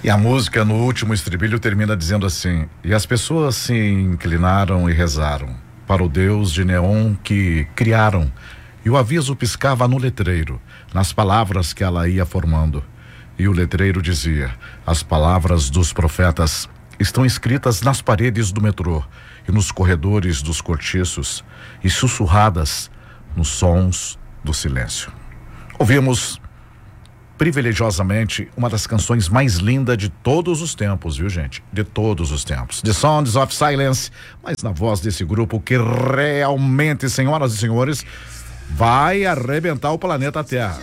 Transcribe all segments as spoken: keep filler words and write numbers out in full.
E a música no último estribilho termina dizendo assim: e as pessoas se inclinaram e rezaram para o Deus de neon que criaram, e o aviso piscava no letreiro, nas palavras que ela ia formando. E o letreiro dizia: as palavras dos profetas estão escritas nas paredes do metrô e nos corredores dos cortiços e sussurradas nos sons do silêncio. Ouvimos privilegiosamente uma das canções mais lindas de todos os tempos, viu, gente? De todos os tempos. The Sounds of Silence, mas na voz desse grupo que realmente, senhoras e senhores, vai arrebentar o planeta Terra.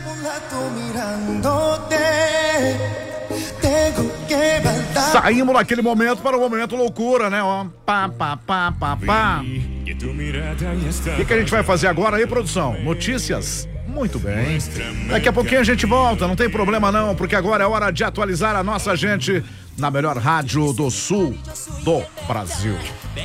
Saímos naquele momento para o momento loucura, né? Ó, pá, pá, pá, pá, pá. O que, que a gente vai fazer agora aí, produção? Notícias? Muito bem. Daqui a pouquinho a gente volta, não tem problema não, porque agora é hora de atualizar a nossa gente na melhor rádio do sul do Brasil.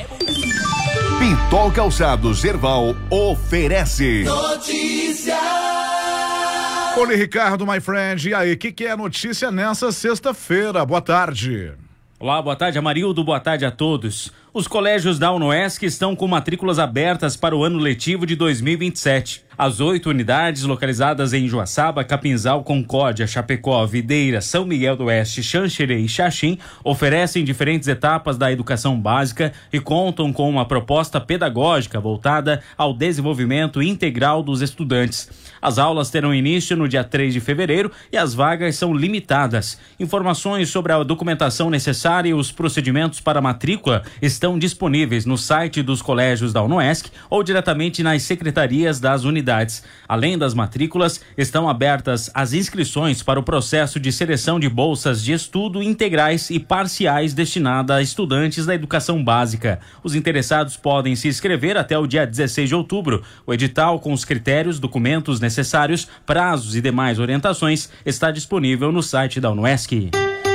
Pitol Calçados Erval oferece notícia. Olha, Ricardo, my friend, e aí, o que, que é notícia nessa sexta-feira? Boa tarde. Olá, boa tarde, Amarildo, boa tarde a todos. Os colégios da UNOESC estão com matrículas abertas para o ano letivo de dois mil e vinte e sete. As oito unidades localizadas em Joaçaba, Capinzal, Concórdia, Chapecó, Videira, São Miguel do Oeste, Xanxerê e Xaxim oferecem diferentes etapas da educação básica e contam com uma proposta pedagógica voltada ao desenvolvimento integral dos estudantes. As aulas terão início no dia três de fevereiro e as vagas são limitadas. Informações sobre a documentação necessária e os procedimentos para matrícula estão disponíveis no site dos colégios da UNOESC ou diretamente nas secretarias das unidades. Além das matrículas, estão abertas as inscrições para o processo de seleção de bolsas de estudo integrais e parciais destinada a estudantes da educação básica. Os interessados podem se inscrever até o dia dezesseis de outubro. O edital com os critérios, documentos necessários, prazos e demais orientações está disponível no site da UNOESC.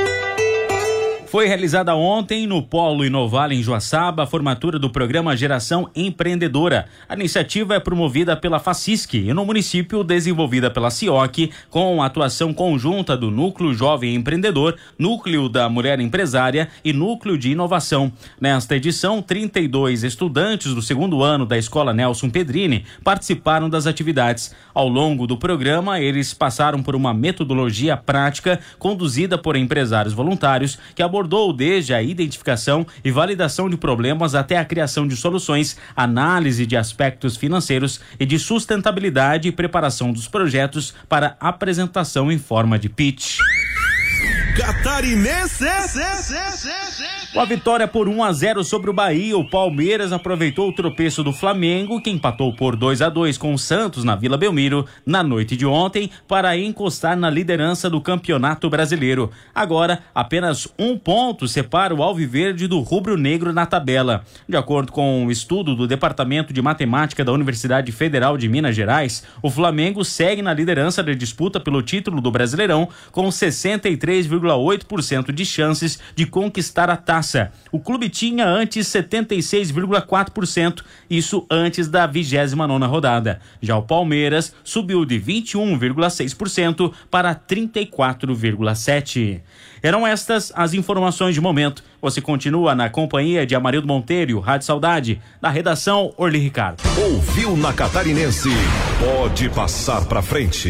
Foi realizada ontem no Polo Inovar em Joaçaba a formatura do programa Geração Empreendedora. A iniciativa é promovida pela FACISC e no município desenvolvida pela CIOC, com a atuação conjunta do Núcleo Jovem Empreendedor, Núcleo da Mulher Empresária e Núcleo de Inovação. Nesta edição, trinta e dois estudantes do segundo ano da Escola Nelson Pedrini participaram das atividades. Ao longo do programa, eles passaram por uma metodologia prática conduzida por empresários voluntários que abordou desde a identificação e validação de problemas até a criação de soluções, análise de aspectos financeiros e de sustentabilidade e preparação dos projetos para apresentação em forma de pitch. Catarinense. Com a vitória por um a zero sobre o Bahia, o Palmeiras aproveitou o tropeço do Flamengo, que empatou por dois a dois com o Santos na Vila Belmiro na noite de ontem para encostar na liderança do Campeonato Brasileiro. Agora, apenas um ponto separa o alviverde do rubro-negro na tabela. De acordo com um estudo do Departamento de Matemática da Universidade Federal de Minas Gerais, o Flamengo segue na liderança da disputa pelo título do Brasileirão com sessenta e três vírgula oito por cento de chances de conquistar a taça. O clube tinha antes setenta e seis vírgula quatro por cento, isso antes da vigésima nona rodada. Já o Palmeiras subiu de vinte e um vírgula seis por cento para trinta e quatro vírgula sete por cento. Eram estas as informações de momento. Você continua na companhia de Amarildo Monteiro, Rádio Saudade, na redação Orly Ricardo. Ouviu na Catarinense? Pode passar pra frente.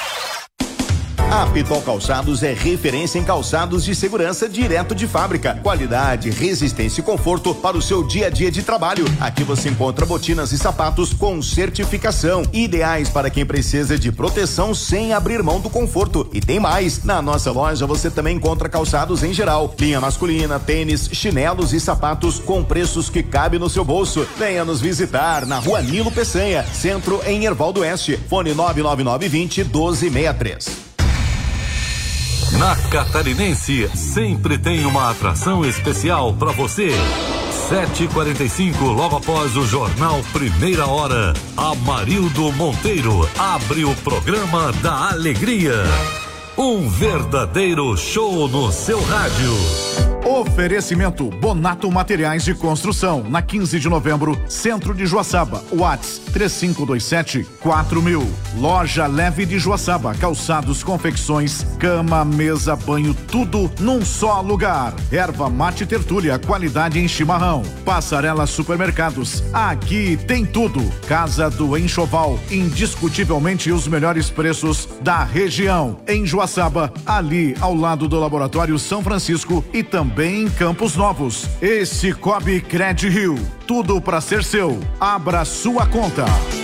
A Pitol Calçados é referência em calçados de segurança direto de fábrica. Qualidade, resistência e conforto para o seu dia a dia de trabalho. Aqui você encontra botinas e sapatos com certificação, ideais para quem precisa de proteção sem abrir mão do conforto. E tem mais, na nossa loja você também encontra calçados em geral, linha masculina, tênis, chinelos e sapatos com preços que cabem no seu bolso. Venha nos visitar na Rua Nilo Peçanha, centro em Erval do Oeste. Fone nove nove nove vinte, doze sessenta e três. Na Catarinense, sempre tem uma atração especial para você. sete e quarenta e cinco, logo após o Jornal Primeira Hora, Amarildo Monteiro abre o programa da alegria. Um verdadeiro show no seu rádio. Oferecimento Bonato Materiais de Construção, na quinze de novembro, centro de Joaçaba. WhatsApp três cinco dois sete quatro mil. Loja Leve de Joaçaba, calçados, confecções, cama, mesa, banho, tudo num só lugar. Erva Mate Tertúlia, qualidade em chimarrão. Passarela Supermercados, aqui tem tudo. Casa do Enxoval, indiscutivelmente os melhores preços da região. Em Joaçaba, ali ao lado do Laboratório São Francisco e também em Campos Novos. E Cicobi Cred Rio, tudo para ser seu. Abra sua conta.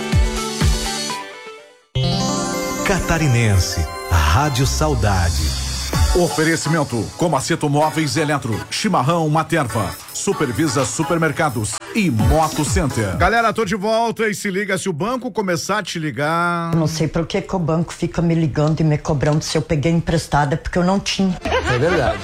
Catarinense, Rádio Saudade. Oferecimento Comaceto Móveis Eletro, Chimarrão Materva, Supervisa Supermercados e Moto Center. Galera, tô de volta e se liga, se o banco começar a te ligar... Não sei por que que o banco fica me ligando e me cobrando se eu peguei emprestada, porque eu não tinha. É verdade.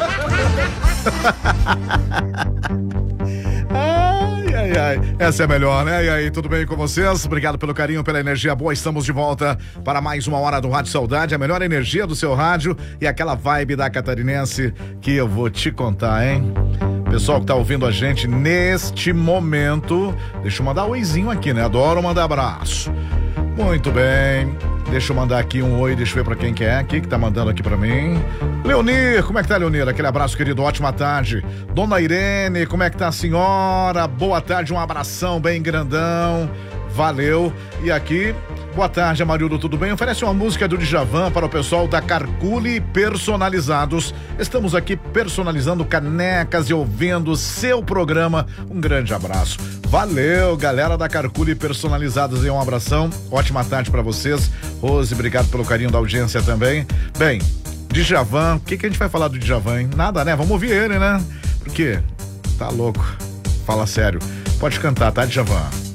Ai, ai, ai, essa é melhor, né? E aí, tudo bem com vocês? Obrigado pelo carinho, pela energia boa. Estamos de volta para mais uma hora do Rádio Saudade, a melhor energia do seu rádio e aquela vibe da catarinense que eu vou te contar, hein? Pessoal que tá ouvindo a gente neste momento, deixa eu mandar um oizinho aqui, né? Adoro mandar abraço. Muito bem. Deixa eu mandar aqui um oi, deixa eu ver pra quem que é aqui, que tá mandando aqui pra mim. Leonir, como é que tá, Leonir? Aquele abraço, querido, ótima tarde. Dona Irene, como é que tá a senhora? Boa tarde, um abração bem grandão. Valeu. E aqui, boa tarde, Amarildo, tudo bem? Oferece uma música do Djavan para o pessoal da Carculi Personalizados. Estamos aqui personalizando canecas e ouvindo seu programa. Um grande abraço. Valeu, galera da Carculi Personalizados, e um abração. Ótima tarde para vocês. Rose, obrigado pelo carinho da audiência também. Bem, Djavan, o que que a gente vai falar do Djavan, hein? Nada, né? Vamos ouvir ele, né? Porque tá louco. Fala sério. Pode cantar, tá, Djavan?